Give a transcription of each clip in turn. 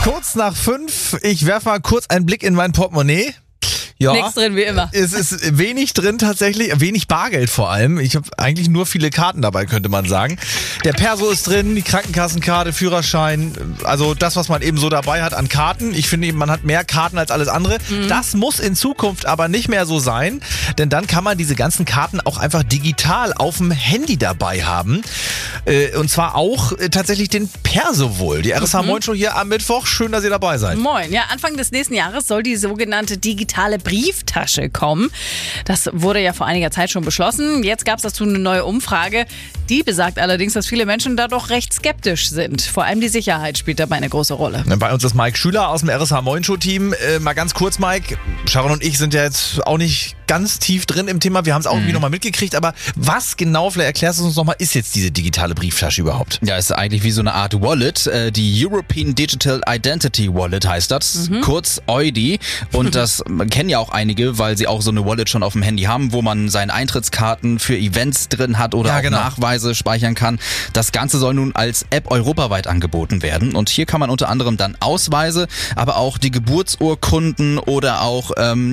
Kurz nach 5. Ich werfe mal kurz einen Blick in mein Portemonnaie. Ja, Nichts drin, wie immer. Es ist wenig drin tatsächlich, wenig Bargeld vor allem. Ich habe eigentlich nur viele Karten dabei, könnte man sagen. Der Perso ist drin, die Krankenkassenkarte, Führerschein, also das, was man eben so dabei hat an Karten. Ich finde eben, man hat mehr Karten als alles andere. Das muss in Zukunft aber nicht mehr so sein, denn dann kann man diese ganzen Karten auch einfach digital auf dem Handy dabei haben. Und zwar auch tatsächlich den Perso wohl. Die RSH Moin Show hier am Mittwoch. Schön, dass ihr dabei seid. Moin. Ja, Anfang des nächsten Jahres soll die sogenannte digitale Brieftasche kommen. Das wurde ja vor einiger Zeit schon beschlossen. Jetzt gab es dazu eine neue Umfrage. Die besagt allerdings, dass viele Menschen da doch recht skeptisch sind. Vor allem die Sicherheit spielt dabei eine große Rolle. Bei uns ist Mike Schüler aus dem RSH Moin Show Team. Mal ganz kurz, Mike. Sharon und ich sind ja jetzt auch nicht ganz tief drin im Thema. Wir haben es auch irgendwie nochmal mitgekriegt. Aber was genau, vielleicht erklärst du uns nochmal, ist jetzt diese digitale Brieftasche überhaupt? Ja, ist eigentlich wie so eine Art Wallet. Die European Digital Identity Wallet heißt das. Kurz EUDI. Und das kennen ja auch einige, weil sie auch so eine Wallet schon auf dem Handy haben, wo man seine Eintrittskarten für Events drin hat oder auch Nachweise speichern kann. Das Ganze soll nun als App europaweit angeboten werden. Und hier kann man unter anderem dann Ausweise, aber auch die Geburtsurkunden oder auch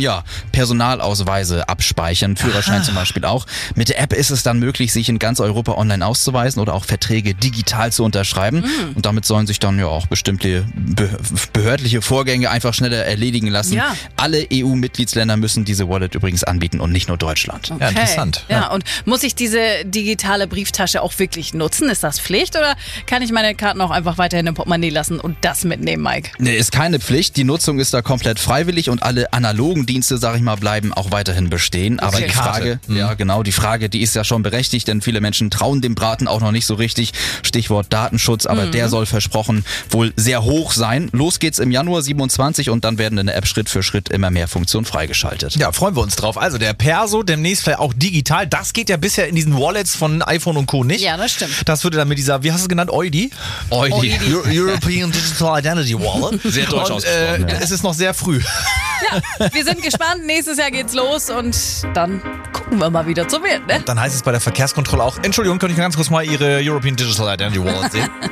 Personalausweise abspeichern. Führerschein zum Beispiel auch. Mit der App ist es dann möglich, sich in ganz Europa online auszuweisen oder auch Verträge digital zu unterschreiben. Und damit sollen sich dann ja auch bestimmte behördliche Vorgänge einfach schneller erledigen lassen. Ja. Alle EU-Mitgliedsländer müssen diese Wallet übrigens anbieten und nicht nur Deutschland. Okay. Ja, interessant. Ja, und muss ich diese digitale Brieftasche auch wirklich nutzen? Ist das Pflicht oder kann ich meine Karten auch einfach weiterhin im Portemonnaie lassen und das mitnehmen, Mike? Nee, ist keine Pflicht. Die Nutzung ist da komplett freiwillig und alle analogen Dienste, sag ich mal, bleiben auch weiterhin bestehen. Aber Okay. die Frage, die Frage, die ist ja schon berechtigt, denn viele Menschen trauen dem Braten auch noch nicht so richtig. Stichwort Datenschutz, aber der soll versprochen wohl sehr hoch sein. Los geht's im Januar 27 und dann werden in der App Schritt für Schritt immer mehr Funktionen freigeschaltet. Ja, freuen wir uns drauf. Also der Perso, demnächst vielleicht auch digital. Das geht ja bisher in diesen Wallets von iPhone und Co. nicht. Ja, das stimmt. Das würde dann mit dieser, wie hast du es genannt, EUDI? EUDI. European Digital Identity Wallet. Sehr deutsch ausgesprochen. Es ist noch sehr früh. Wir sind gespannt. Nächstes Jahr geht's los und dann gucken wir mal wieder zu wählen, ne? Dann heißt es bei der Verkehrskontrolle auch, Entschuldigung, könnte ich ganz kurz mal Ihre European Digital Identity Wallet sehen?